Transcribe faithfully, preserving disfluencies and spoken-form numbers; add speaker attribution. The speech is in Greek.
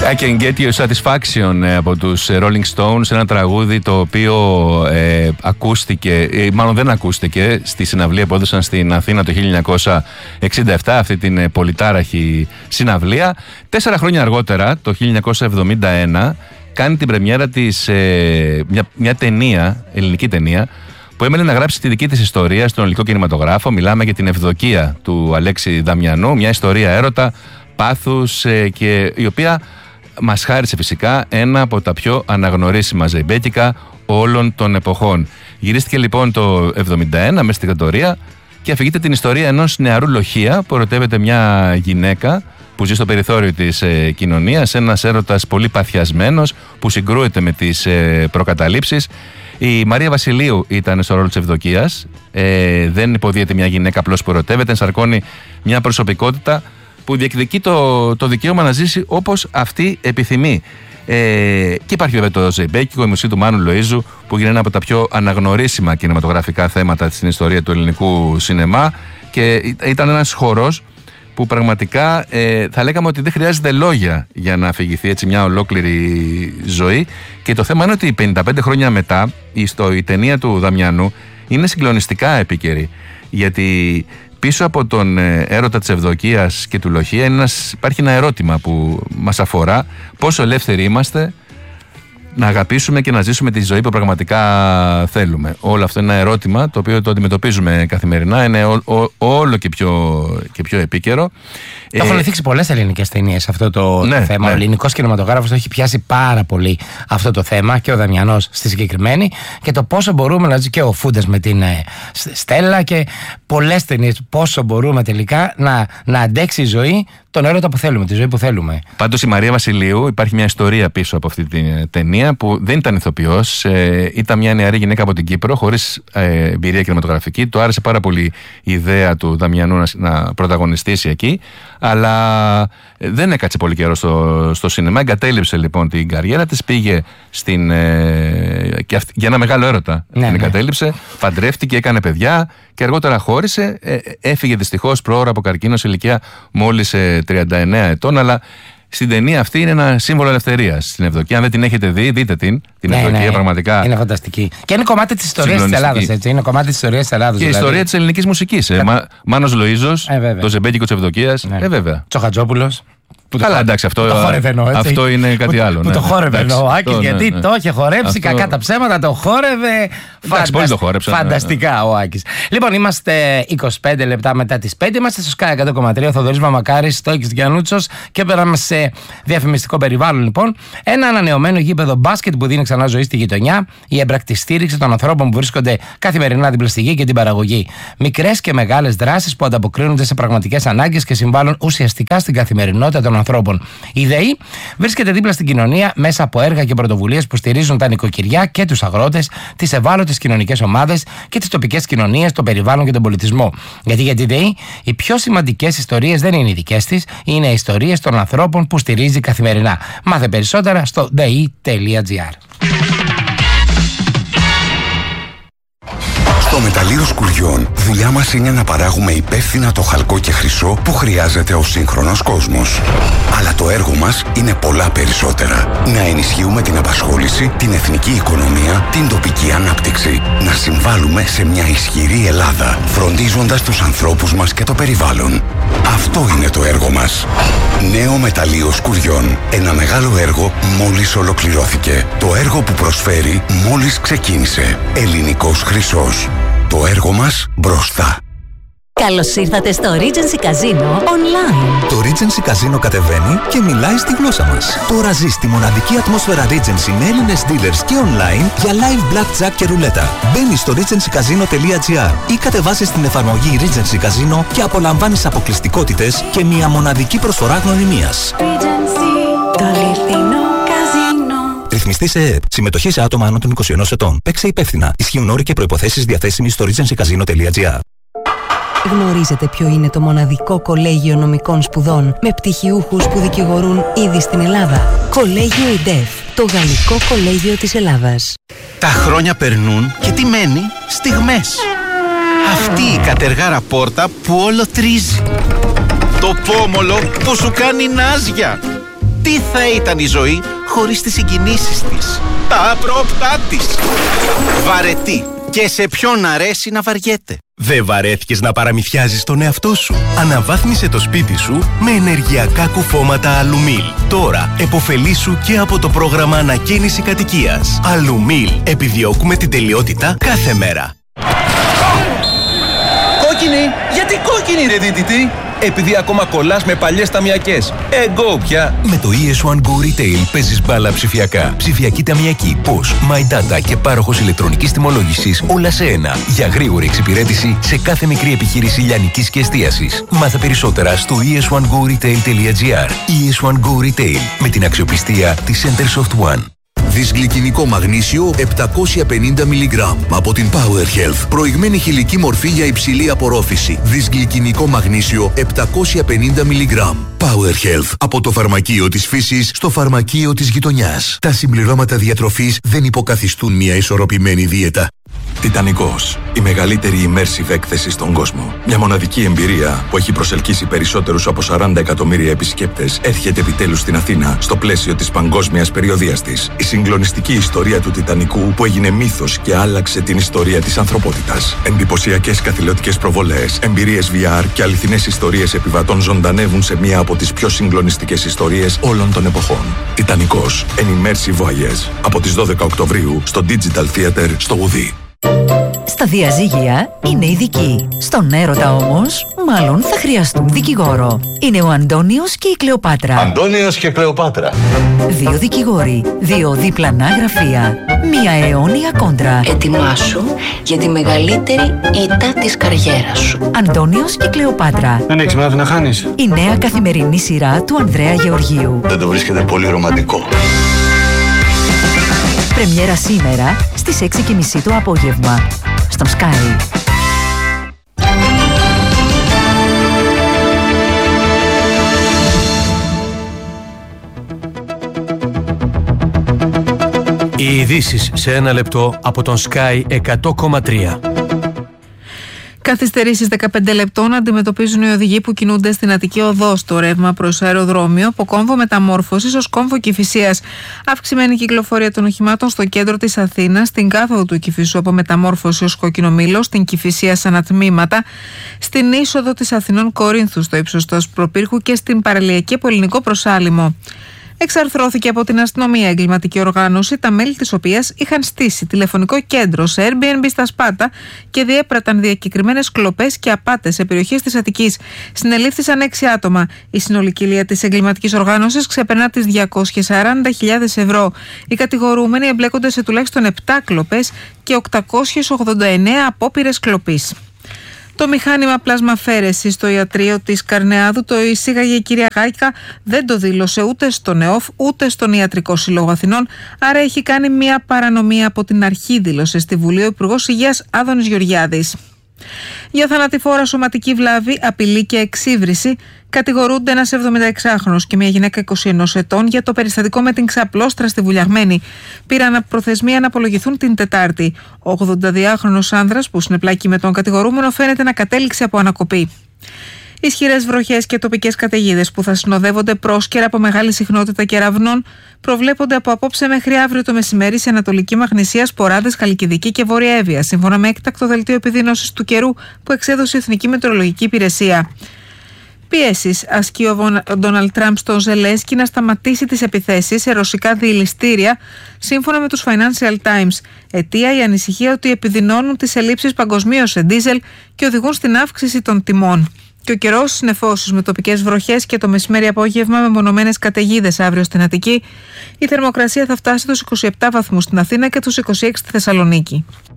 Speaker 1: I Can Get You Satisfaction από τους Rolling Stones, ένα τραγούδι το οποίο ε, ακούστηκε, ε, μάλλον δεν ακούστηκε στη συναυλία που έδωσαν στην Αθήνα το χίλια εννιακόσια εξήντα επτά, αυτή την ε, πολυτάραχη συναυλία. Τέσσερα χρόνια αργότερα, το χίλια εννιακόσια εβδομήντα ένα, κάνει την πρεμιέρα της ε, μια, μια ταινία, ελληνική ταινία, που έμενε να γράψει τη δική της ιστορία στον ελληνικό κινηματογράφο. Μιλάμε για την Ευδοκία του Αλέξη Δαμιανού, μια ιστορία έρωτα, πάθους ε, και η οποία μας χάρισε φυσικά ένα από τα πιο αναγνωρίσιμα ζεϊμπέκικα όλων των εποχών. Γυρίστηκε λοιπόν το εβδομήντα ένα μέσα στη δικτατορία και αφηγείται την ιστορία ενός νεαρού λοχεία που ερωτεύεται μια γυναίκα που ζει στο περιθώριο της ε, κοινωνίας, ένας έρωτας πολύ παθιασμένος που συγκρούεται με τις ε, προκαταλήψεις. Η Μαρία Βασιλείου ήταν στο ρόλο της Ευδοκίας, ε, δεν υποδίεται μια γυναίκα απλώς που ερωτεύεται, ενσαρκώνει μια προσωπικότητα που διεκδικεί το, το δικαίωμα να ζήσει όπως αυτή επιθυμεί. Ε, και υπάρχει βέβαια το ζεϊμπέκικο, η μουσική του Μάνου Λοΐζου, που είναι ένα από τα πιο αναγνωρίσιμα κινηματογραφικά θέματα στην ιστορία του ελληνικού σινεμά και ήταν ένας χορός που πραγματικά ε, θα λέγαμε ότι δεν χρειάζεται λόγια για να αφηγηθεί έτσι μια ολόκληρη ζωή. Και το θέμα είναι ότι πενήντα πέντε χρόνια μετά η, στο, η ταινία του Δαμιανού είναι συγκλονιστικά επίκαιρη, γιατί πίσω από τον έρωτα της Ευδοκίας και του λοχεία ένας, υπάρχει ένα ερώτημα που μας αφορά: πόσο ελεύθεροι είμαστε να αγαπήσουμε και να ζήσουμε τη ζωή που πραγματικά θέλουμε. Όλο αυτό είναι ένα ερώτημα το οποίο το αντιμετωπίζουμε καθημερινά, είναι ό, ό, όλο και πιο, και πιο επίκαιρο.
Speaker 2: Το έχουν θίξει πολλές ελληνικές ταινίες αυτό το
Speaker 1: ναι,
Speaker 2: θέμα.
Speaker 1: Ναι.
Speaker 2: Ο ελληνικός κινηματογράφος το έχει πιάσει πάρα πολύ αυτό το θέμα, και ο Δαμιανός στη συγκεκριμένη, και το πόσο μπορούμε να ζήσουμε, και ο Φούντας με την ε, Στέλλα και πολλές ταινίες, πόσο μπορούμε τελικά να, να αντέξει η ζωή τον έρωτα που θέλουμε, τη ζωή που θέλουμε.
Speaker 1: Πάντως η Μαρία Βασιλείου, υπάρχει μια ιστορία πίσω από αυτή την ταινία που δεν ήταν ηθοποιός, ε, ήταν μια νεαρή γυναίκα από την Κύπρο, χωρίς ε, εμπειρία κινηματογραφική. Του άρεσε πάρα πολύ η ιδέα του Δαμιανού να, να πρωταγωνιστήσει εκεί, αλλά δεν έκατσε πολύ καιρό στο, στο σινεμά. Εγκατέλειψε λοιπόν την καριέρα της, πήγε στην, ε, και αυτή, για ένα μεγάλο έρωτα.
Speaker 2: Ναι,
Speaker 1: την
Speaker 2: ναι.
Speaker 1: εγκατέλειψε, παντρεύτηκε, έκανε παιδιά και αργότερα χώρισε. Ε, έφυγε δυστυχώς προώρα από καρκίνο σε ηλικία μόλις ε, τριάντα εννέα ετών, αλλά στην ταινία αυτή είναι ένα σύμβολο ελευθερίας. Στην Ευδοκία, αν δεν την έχετε δει, δείτε την. Την
Speaker 2: ναι,
Speaker 1: Ευδοκία
Speaker 2: ναι,
Speaker 1: πραγματικά.
Speaker 2: Είναι φανταστική. Και είναι κομμάτι της ιστορίας της Ελλάδας, έτσι. Είναι κομμάτι της ιστορίας της Ελλάδας.
Speaker 1: Και η
Speaker 2: δηλαδή.
Speaker 1: ιστορία της ελληνικής μουσικής. Ε. Μα, Μάνος Λοΐζος,
Speaker 2: ε,
Speaker 1: το ζεμπέκικο της Ευδοκίας. Ναι. Ε, βέβαια.
Speaker 2: Τσοχατζόπουλος. Που
Speaker 1: Καλά, το, εντάξει, αυτό,
Speaker 2: το χόρευε,
Speaker 1: αυτό είναι κάτι
Speaker 2: που,
Speaker 1: άλλο.
Speaker 2: Που
Speaker 1: ναι,
Speaker 2: το χόρευε εννοώ, Άκης,
Speaker 1: ναι,
Speaker 2: γιατί
Speaker 1: ναι.
Speaker 2: το είχε χορέψει, αυτό... κακά τα ψέματα, το χόρευε.
Speaker 1: Εντάξει, πολύ το χόρεψαν.
Speaker 2: Φανταστικά ναι. ο Άκης. Λοιπόν, είμαστε είκοσι πέντε λεπτά μετά τις πέντε, είμαστε στο Sky εκατό κόμμα τρία, ο Θοδωρής Μαμακάρης, Στόικης Γιαννούτσος, και πέραμε σε διαφημιστικό περιβάλλον. Λοιπόν, ένα ανανεωμένο γήπεδο μπάσκετ που δίνει ξανά ζωή στη γειτονιά, η έμπρακτη στήριξη των ανθρώπων που βρίσκονται καθημερινά δίπλα στη γη και την παραγωγή. Μικρές και μεγάλες δράσεις που ανταποκρίνονται σε πραγματικές ανάγκες και συμβάλλουν ουσιαστικά στην καθημερινότητα των ανθρώπων. Η ΔΕΗ βρίσκεται δίπλα στην κοινωνία μέσα από έργα και πρωτοβουλίες που στηρίζουν τα νοικοκυριά και τους αγρότες, τις ευάλωτες κοινωνικές ομάδες και τις τοπικές κοινωνίες, το περιβάλλον και τον πολιτισμό. Γιατί για τη ΔΕΗ οι πιο σημαντικές ιστορίες δεν είναι οι δικές της, είναι οι ιστορίες των ανθρώπων που στηρίζει καθημερινά. Μάθε περισσότερα στο dei τελεία gr.
Speaker 3: Στο μεταλλείο Σκουριών, δουλειά μας είναι να παράγουμε υπεύθυνα το χαλκό και χρυσό που χρειάζεται ο σύγχρονος κόσμος. Αλλά το έργο μας είναι πολλά περισσότερα. Να ενισχύουμε την απασχόληση, την εθνική οικονομία, την τοπική ανάπτυξη. Να συμβάλλουμε σε μια ισχυρή Ελλάδα, φροντίζοντας τους ανθρώπους μας και το περιβάλλον. Αυτό είναι το έργο μας. Νέο μεταλλείο Σκουριών. Ένα μεγάλο έργο μόλις ολοκληρώθηκε. Το έργο που προσφέρει μόλις ξεκίνησε. Ελληνικός χρυσός. Το έργο μας μπροστά.
Speaker 4: Καλώς ήρθατε στο Regency Casino Online.
Speaker 5: Το Regency Casino κατεβαίνει και μιλάει στη γλώσσα μας. Τώρα ζει στη μοναδική ατμόσφαιρα Regency με Έλληνες dealers και online για live blackjack και ρουλέτα. Μπαίνει στο regency casino τελεία gr ή κατεβάσεις την εφαρμογή Regency Casino και απολαμβάνεις αποκλειστικότητες και μια μοναδική προσφορά γνωριμίας.
Speaker 4: Regency, το αληθινό καζίνο.
Speaker 5: Ρυθμιστή σε ΕΕΠ. Συμμετοχή σε άτομα άνω των είκοσι ενός ετών. Παίξε υπεύθυνα. Ισχύουν όροι και προϋποθέσεις διαθέσιμοι στο regency casino τελεία gr.
Speaker 4: Γνωρίζετε ποιο είναι το μοναδικό κολέγιο νομικών σπουδών με πτυχιούχους που δικηγορούν ήδη στην Ελλάδα? Κολέγιο ΙΝΤΕΦ, το γαλλικό κολέγιο της Ελλάδας.
Speaker 6: Τα χρόνια περνούν και τι μένει? Στιγμές. Αυτή η κατεργάρα πόρτα που όλο τρίζει. Το πόμολο που σου κάνει νάζια. Τι θα ήταν η ζωή χωρίς τις συγκινήσεις της, τα απρόπτά της. Βαρετή. Και σε ποιον αρέσει να βαριέται.
Speaker 7: Δεν βαρέθηκες να παραμυθιάζεις τον εαυτό σου? Αναβάθμισε το σπίτι σου με ενεργειακά κουφώματα Αλουμίλ. Τώρα επωφελήσου και από το πρόγραμμα ανακαίνιση κατοικίας. Αλουμίλ. Επιδιώκουμε την τελειότητα κάθε μέρα.
Speaker 8: Κόκκινη! Γιατί κόκκινη ρε δίδυτη? Επειδή ακόμα κολλάς με παλιές ταμιακές. Εγώ πια.
Speaker 5: Με το ι ες One Go Retail παίζεις μπάλα ψηφιακά. Ψηφιακή ταμιακή, πώς, My Data και πάροχος ηλεκτρονικής τιμολόγησης, όλα σε ένα. Για γρήγορη εξυπηρέτηση σε κάθε μικρή επιχείρηση λιανικής και εστίασης. Μάθε περισσότερα στο ι ες one go retail τελεία gr. ι ες One Go Retail, με την αξιοπιστία της Centersoft One.
Speaker 9: Δυσγλυκινικό μαγνήσιο επτακόσια πενήντα μιλιγκράμμ από την Power Health. Προηγμένη χηλική μορφή για υψηλή απορρόφηση. Δυσγλυκινικό μαγνήσιο επτακόσια πενήντα μιλιγκράμμ. Power Health. Από το φαρμακείο της φύσης στο φαρμακείο της γειτονιάς. Τα συμπληρώματα διατροφής δεν υποκαθιστούν μια ισορροπημένη δίαιτα.
Speaker 10: Τιτανικός. Η μεγαλύτερη immersive έκθεση στον κόσμο. Μια μοναδική εμπειρία που έχει προσελκύσει περισσότερους από σαράντα εκατομμύρια επισκέπτες έρχεται επιτέλους στην Αθήνα στο πλαίσιο της παγκόσμιας περιοδείας της. Η συγκλονιστική ιστορία του Τιτανικού που έγινε μύθος και άλλαξε την ιστορία της ανθρωπότητας. Εντυπωσιακές καθηλωτικές προβολές, εμπειρίες βι αρ και αληθινές ιστορίες επιβατών ζωντανεύουν σε μία από τις πιο συγκλονιστικές ιστορίες όλων των εποχών. Τιτανικός. An immersive voyage. Από τις δώδεκα Οκτωβρίου στο Digital Theater στο Ουδί.
Speaker 11: Στα διαζύγια είναι ειδικοί. Στον έρωτα όμως, μάλλον θα χρειαστούν δικηγόρο. Είναι ο Αντώνιος και η Κλεοπάτρα.
Speaker 12: Αντώνιος και Κλεοπάτρα.
Speaker 11: Δύο δικηγόροι, δύο διπλανά γραφεία, μία αιώνια κόντρα.
Speaker 13: Ετοιμάσου για τη μεγαλύτερη ήττα της καριέρας σου.
Speaker 11: Αντώνιος και Κλεοπάτρα.
Speaker 12: Δεν έχεις μάθει να χάνεις.
Speaker 11: Η νέα καθημερινή σειρά του Ανδρέα Γεωργίου.
Speaker 12: Δεν το βρίσκεται πολύ ρομαντικό?
Speaker 11: Πρεμιέρα σήμερα στις έξι και μισή το απόγευμα στον Sky.
Speaker 14: Οι ειδήσεις σε ένα λεπτό από τον Sky εκατό κόμμα τρία.
Speaker 15: Καθυστερήσεις δεκαπέντε λεπτών αντιμετωπίζουν οι οδηγοί που κινούνται στην Αττική Οδό στο ρεύμα προς αεροδρόμιο από κόμβο Μεταμόρφωσης ως κόμβο Κηφισίας. Αυξημένη κυκλοφορία των οχημάτων στο κέντρο της Αθήνας, στην κάθοδο του Κηφισού από Μεταμόρφωση ως Κόκκινο Μήλο, στην Κηφισία σαν ανατμήματα, στην είσοδο της Αθηνών Κορίνθου στο ύψος του Ασπροπύρχου και στην παραλιακή Πολυνικό Προσάλιμο. Εξαρθρώθηκε από την αστυνομία εγκληματική οργάνωση, τα μέλη της οποίας είχαν στήσει τηλεφωνικό κέντρο σε Airbnb στα Σπάτα και διέπραταν διακεκριμένες κλοπές και απάτες σε περιοχές της Αττικής. Συνελήφθησαν έξι άτομα. Η συνολική λία της εγκληματικής οργάνωσης ξεπερνά τις διακόσιες σαράντα χιλιάδες ευρώ. Οι κατηγορούμενοι εμπλέκονται σε τουλάχιστον επτά κλοπές και οκτακόσιες ογδόντα εννέα απόπειρες κλοπής. Το μηχάνημα πλασμαφέρεση στο ιατρείο της Καρνεάδου το εισήγαγε η κυρία Γάικα, δεν το δήλωσε ούτε στον ΕΟΦ ούτε στον Ιατρικό Σύλλογο Αθηνών, άρα έχει κάνει μια παρανομία από την αρχή, δήλωσε στη Βουλή ο Υπουργός Υγείας Άδωνης Γεωργιάδης. Για θανατηφόρα σωματική βλάβη, απειλή και εξύβριση κατηγορούνται ένας εβδομηνταεξάχρονος και μια γυναίκα είκοσι ενός ετών για το περιστατικό με την ξαπλώστρα στη Βουλιαγμένη. Πήραν προθεσμία να απολογηθούν την Τετάρτη. Ο ογδονταδυάχρονος άνδρας που συνεπλάκη με τον κατηγορούμενο φαίνεται να κατέληξε από ανακοπή. Ισχυρές βροχές και τοπικές καταιγίδες που θα συνοδεύονται πρόσκαιρα από μεγάλη συχνότητα κεραυνών προβλέπονται από απόψε μέχρι αύριο το μεσημέρι σε Ανατολική Μαγνησία, Σποράδες, Χαλκιδική και Βόρεια Εύβοια, σύμφωνα με έκτακτο δελτίο επιδείνωσης του καιρού που εξέδωσε η Εθνική Μετεωρολογική Υπηρεσία. Πιέσεις ασκεί ο Ντόναλντ Τραμπ στον Ζελένσκι να σταματήσει τις επιθέσεις σε ρωσικά διελιστήρια, σύμφωνα με τους Financial Times. Αιτία η ανησυχία ότι επιδεινώνουν τις ελλείψεις παγκοσμίως σε ντίζελ και οδηγούν στην αύξηση των τιμών. Και ο καιρός συνεφώσεις με τοπικές βροχές και το μεσημέρι απόγευμα με μονομένες καταιγίδες αύριο στην Αττική. Η θερμοκρασία θα φτάσει τους είκοσι επτά βαθμούς στην Αθήνα και τους είκοσι έξι στη Θεσσαλονίκη.